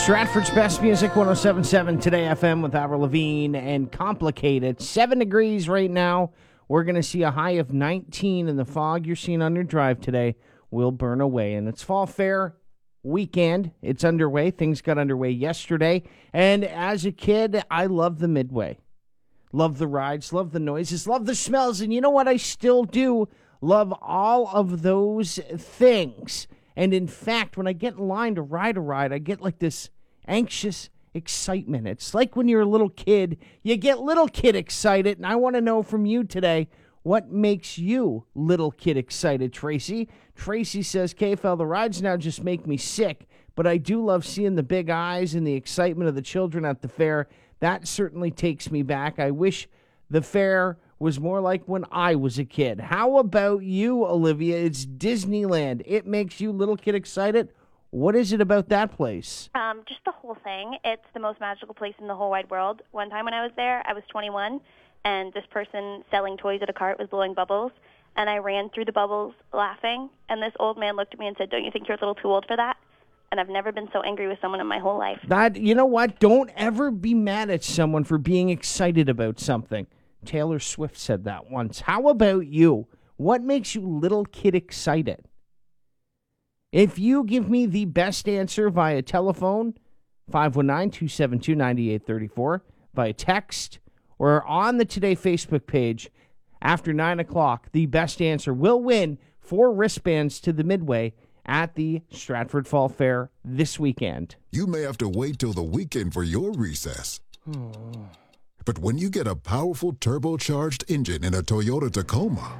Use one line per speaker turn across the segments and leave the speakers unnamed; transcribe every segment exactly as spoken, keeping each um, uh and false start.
Stratford's best music, one oh seven point seven Today F M with Avril Lavigne and Complicated. Seven degrees right now. We're going to see a high of nineteen, and the fog you're seeing on your drive today will burn away. And it's Fall Fair weekend. It's underway. Things got underway yesterday. And as a kid, I loved the Midway. Love the rides, love the noises, love the smells. And you know what? I still do love all of those things. And in fact, when I get in line to ride a ride, I get like this anxious excitement. It's like when you're a little kid, you get little kid excited. And I want to know from you today, what makes you little kid excited, Tracy? Tracy says, K F L, the rides now just make me sick, but I do love seeing the big eyes and the excitement of the children at the fair. That certainly takes me back. I wish the fair was more like when I was a kid. How about you, Olivia? It's Disneyland. It makes you little kid excited. What is it about that place?
Um, just the whole thing. It's the most magical place in the whole wide world. One time when I was there, I was twenty-one, and this person selling toys at a cart was blowing bubbles, and I ran through the bubbles laughing, and this old man looked at me and said, "Don't you think you're a little too old for that?" And I've never been so angry with someone in my whole life.
That, you know what? Don't ever be mad at someone for being excited about something. Taylor Swift said that once. How about you? What makes you little kid excited? If you give me the best answer via telephone, five one nine, two seven two, nine eight three four, via text, or on the Today Facebook page after nine o'clock, the best answer will win four wristbands to the Midway at the Stratford Fall Fair this weekend.
You may have to wait till the weekend for your recess. But when you get a powerful turbocharged engine in a Toyota Tacoma,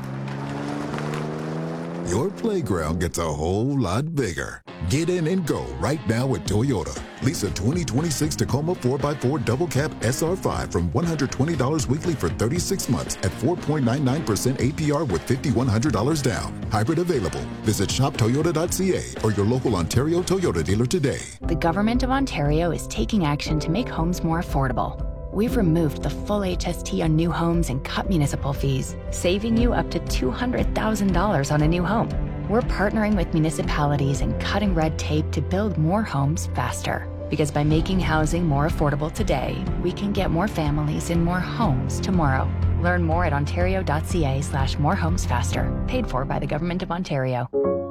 your playground gets a whole lot bigger. Get in and go right now at Toyota. Lease a twenty twenty-six Tacoma four by four Double Cab S R five from one hundred twenty dollars weekly for thirty-six months at four point nine nine percent A P R with five thousand one hundred dollars down. Hybrid available. Visit shop toyota dot c a or your local Ontario Toyota dealer today.
The Government of Ontario is taking action to make homes more affordable. We've removed the full H S T on new homes and cut municipal fees, saving you up to two hundred thousand dollars on a new home. We're partnering with municipalities and cutting red tape to build more homes faster. Because by making housing more affordable today, we can get more families in more homes tomorrow. Learn more at ontario dot c a slash more homes faster. Paid for by the Government of Ontario.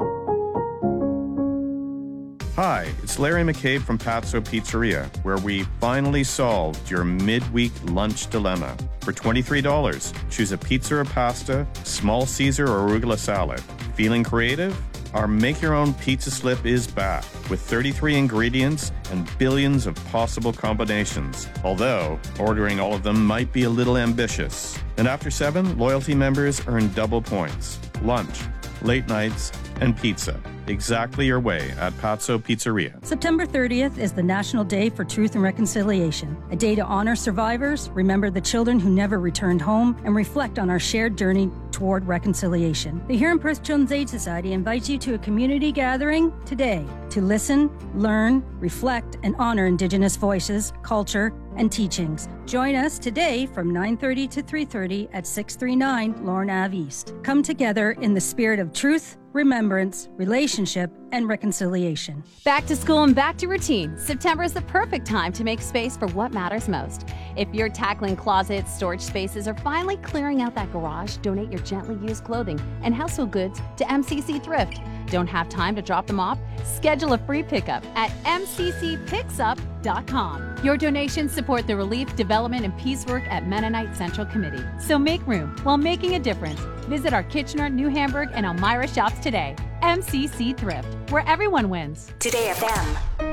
Hi, it's Larry McCabe from Pazzo Pizzeria, where we finally solved your midweek lunch dilemma. For twenty-three dollars, choose a pizza or pasta, small Caesar or arugula salad. Feeling creative? Our make-your-own pizza slip is back with thirty-three ingredients and billions of possible combinations. Although, ordering all of them might be a little ambitious. And after seven, loyalty members earn double points. Lunch, late nights, and pizza. Exactly your way at Pazzo Pizzeria.
September thirtieth is the National Day for Truth and Reconciliation, a day to honor survivors, remember the children who never returned home, and reflect on our shared journey toward reconciliation. The Huron Press Children's Aid Society invites you to a community gathering today to listen, learn, reflect, and honor Indigenous voices, culture, and teachings. Join us today from nine thirty to three thirty at six thirty-nine Lorne Ave East. Come together in the spirit of truth, remembrance, relationship, and reconciliation.
Back to school and back to routine. September is the perfect time to make space for what matters most. If you're tackling closets, storage spaces, or finally clearing out that garage, donate your gently used clothing and household goods to M C C Thrift. Don't have time to drop them off? Schedule a free pickup at m c c picks up dot com. Your donations support the relief, development, and peace work at Mennonite Central Committee. So make room while making a difference. Visit our Kitchener, New Hamburg, and Elmira shops today. M C C Thrift, where everyone wins.
Today F M.